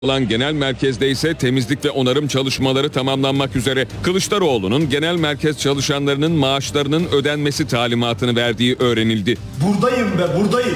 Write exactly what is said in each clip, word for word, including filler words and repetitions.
olan genel merkezde ise temizlik ve onarım çalışmaları tamamlanmak üzere. Kılıçdaroğlu'nun genel merkez çalışanlarının maaşlarının ödenmesi talimatını verdiği öğrenildi. Buradayım ve buradayım.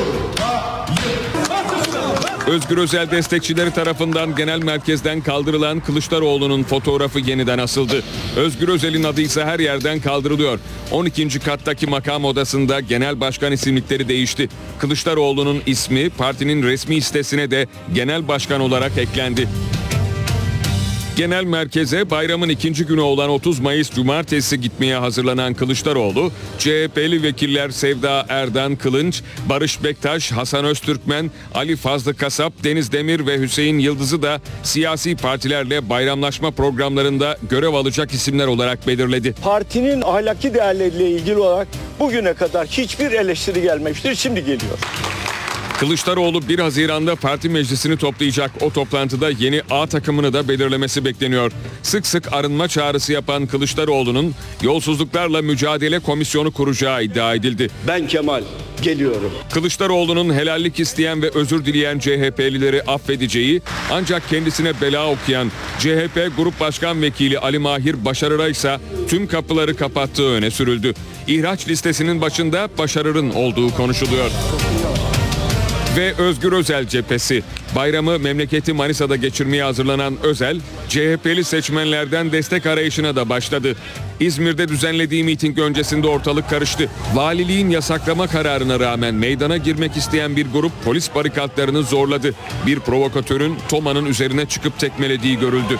Özgür Özel destekçileri tarafından genel merkezden kaldırılan Kılıçdaroğlu'nun fotoğrafı yeniden asıldı. Özgür Özel'in adı ise her yerden kaldırılıyor. on ikinci kattaki makam odasında genel başkan isimlikleri değişti. Kılıçdaroğlu'nun ismi partinin resmi sitesine de genel başkan olarak eklendi. Genel merkeze bayramın ikinci günü olan otuz Mayıs Cumartesi gitmeye hazırlanan Kılıçdaroğlu, C H P'li vekiller Sevda Erdan Kılınç, Barış Bektaş, Hasan Öztürkmen, Ali Fazlı Kasap, Deniz Demir ve Hüseyin Yıldız'ı da siyasi partilerle bayramlaşma programlarında görev alacak isimler olarak belirledi. Partinin ahlaki değerleriyle ilgili olarak bugüne kadar hiçbir eleştiri gelmemiştir, şimdi geliyor. Kılıçdaroğlu bir Haziran'da parti meclisini toplayacak. O toplantıda yeni A takımını da belirlemesi bekleniyor. Sık sık arınma çağrısı yapan Kılıçdaroğlu'nun yolsuzluklarla mücadele komisyonu kuracağı iddia edildi. Ben Kemal, geliyorum. Kılıçdaroğlu'nun helallik isteyen ve özür dileyen C H P'lileri affedeceği, ancak kendisine bela okuyan C H P Grup Başkan Vekili Ali Mahir Başarır'a ise tüm kapıları kapattığı öne sürüldü. İhraç listesinin başında Başarır'ın olduğu konuşuluyor. Ve Özgür Özel cephesi. Bayramı memleketi Manisa'da geçirmeye hazırlanan Özel, C H P'li seçmenlerden destek arayışına da başladı. İzmir'de düzenlediği miting öncesinde ortalık karıştı. Valiliğin yasaklama kararına rağmen meydana girmek isteyen bir grup polis barikatlarını zorladı. Bir provokatörün Toma'nın üzerine çıkıp tekmelediği görüldü.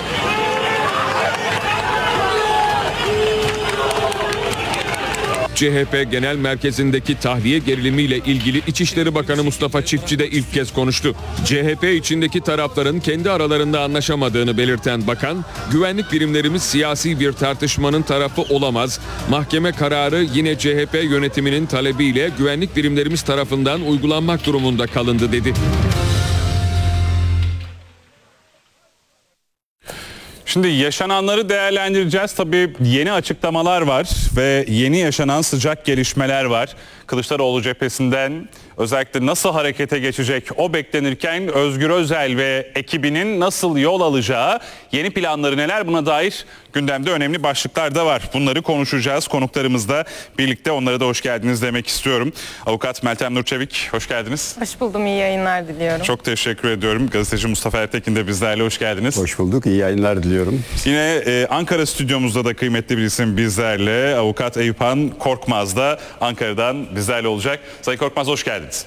C H P Genel Merkezi'ndeki tahliye gerilimiyle ilgili İçişleri Bakanı Mustafa Çiftçi de ilk kez konuştu. C H P içindeki tarafların kendi aralarında anlaşamadığını belirten bakan, güvenlik birimlerimiz siyasi bir tartışmanın tarafı olamaz. Mahkeme kararı yine C H P yönetiminin talebiyle güvenlik birimlerimiz tarafından uygulanmak durumunda kalındı dedi. Şimdi yaşananları değerlendireceğiz. Tabii yeni açıklamalar var ve yeni yaşanan sıcak gelişmeler var. Kılıçdaroğlu cephesinden özellikle nasıl harekete geçecek o beklenirken Özgür Özel ve ekibinin nasıl yol alacağı, yeni planları neler, buna dair gündemde önemli başlıklar da var. Bunları konuşacağız konuklarımızla birlikte, onlara da hoş geldiniz demek istiyorum. Avukat Meltem Nurçevik, hoş geldiniz. Hoş buldum, iyi yayınlar diliyorum. Çok teşekkür ediyorum. Gazeteci Mustafa Ertekin de bizlerle, hoş geldiniz. Hoş bulduk, iyi yayınlar diliyorum. Yine e, Ankara stüdyomuzda da kıymetli bir isim bizlerle. Avukat Eyüphan Korkmaz da Ankara'dan bizlerle olacak. Sayın Korkmaz, hoş geldiniz.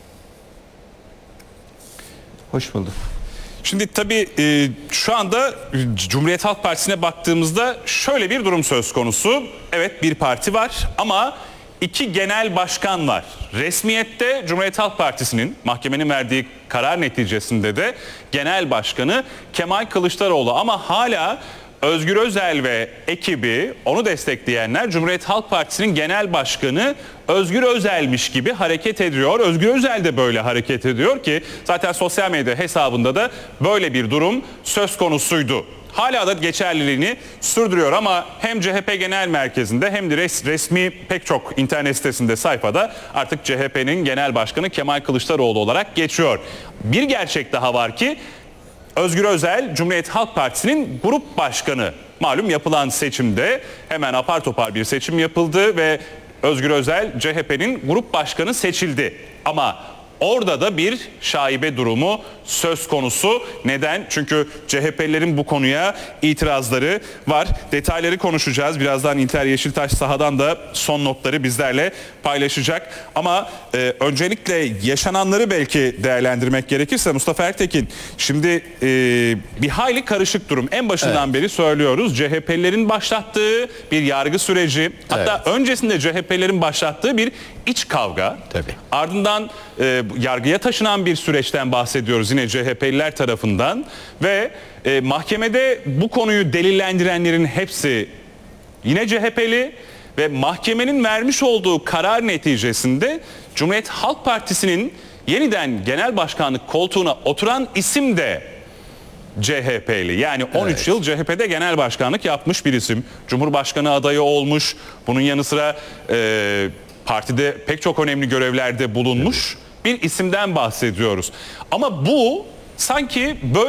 Hoş bulduk. Şimdi tabii e, şu anda Cumhuriyet Halk Partisi'ne baktığımızda şöyle bir durum söz konusu. Evet, bir parti var ama iki genel başkan var. Resmiyette Cumhuriyet Halk Partisi'nin mahkemenin verdiği karar neticesinde de genel başkanı Kemal Kılıçdaroğlu, ama hala Özgür Özel ve ekibi, onu destekleyenler Cumhuriyet Halk Partisi'nin genel başkanı Özgür Özel'miş gibi hareket ediyor. Özgür Özel de böyle hareket ediyor ki zaten sosyal medya hesabında da böyle bir durum söz konusuydu. Hala da geçerliliğini sürdürüyor ama hem C H P Genel Merkezi'nde hem de resmi pek çok internet sitesinde, sayfada artık C H P'nin genel başkanı Kemal Kılıçdaroğlu olarak geçiyor. Bir gerçek daha var ki Özgür Özel Cumhuriyet Halk Partisi'nin grup başkanı. Malum yapılan seçimde hemen apar topar bir seçim yapıldı ve Özgür Özel C H P'nin grup başkanı seçildi. Ama orada da bir şaibe durumu söz konusu. Neden? Çünkü C H P'lilerin bu konuya itirazları var. Detayları konuşacağız. Birazdan İlter Yeşiltaş sahadan da son notları bizlerle paylaşacak. Ama e, öncelikle yaşananları belki değerlendirmek gerekirse Mustafa Ertekin, şimdi e, bir hayli karışık durum. En başından evet. beri söylüyoruz. C H P'lilerin başlattığı bir yargı süreci, hatta evet. öncesinde C H P'lilerin başlattığı bir iç kavga. Tabii. Ardından e, yargıya taşınan bir süreçten bahsediyoruz yine C H P'liler tarafından ve e, mahkemede bu konuyu delillendirenlerin hepsi yine C H P'li ve mahkemenin vermiş olduğu karar neticesinde Cumhuriyet Halk Partisi'nin yeniden genel başkanlık koltuğuna oturan isim de C H P'li. Yani on üç evet. yıl C H P'de genel başkanlık yapmış bir isim. Cumhurbaşkanı adayı olmuş. Bunun yanı sıra e, partide pek çok önemli görevlerde bulunmuş bir isimden bahsediyoruz. Ama bu sanki böyle